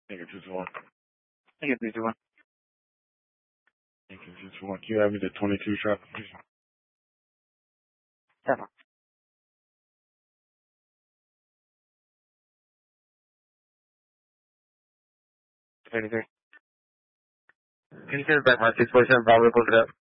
Thank you, 221. Thank you, 321. Thank you, 221. Can you have me the 22 traffic, please? 7. 33. Can you send back my 647 Bravo Code up?